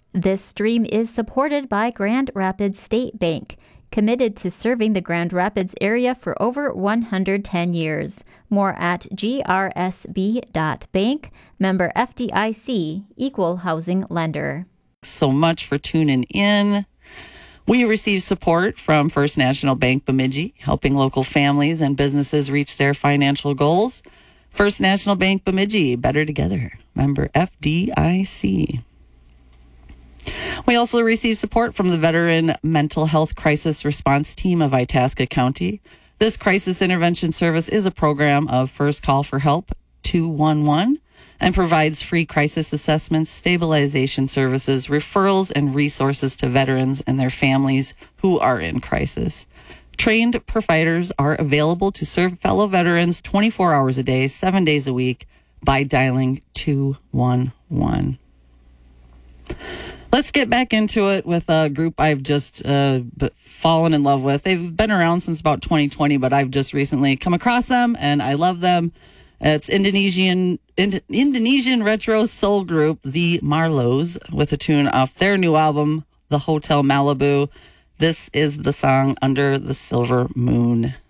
This stream is supported by Grand Rapids State Bank, committed to serving the Grand Rapids area for over 110 years. More at grsb.bank, member FDIC, equal housing lender. So much for tuning in. We receive support from First National Bank Bemidji, helping local families and businesses reach their financial goals. First National Bank Bemidji, better together. Member FDIC. We also receive support from the Veteran Mental Health Crisis Response Team of Itasca County. This crisis intervention service is a program of First Call for Help 211 and provides free crisis assessments, stabilization services, referrals, and resources to veterans and their families who are in crisis. Trained providers are available to serve fellow veterans 24 hours a day, 7 days a week by dialing 211. Let's get back into it with a group I've just fallen in love with. They've been around since about 2020, but I've just recently come across them, and I love them. It's Indonesian retro soul group, the Marlows, with a tune off their new album, The Hotel Malibu. This is the song Under the Silver Moon.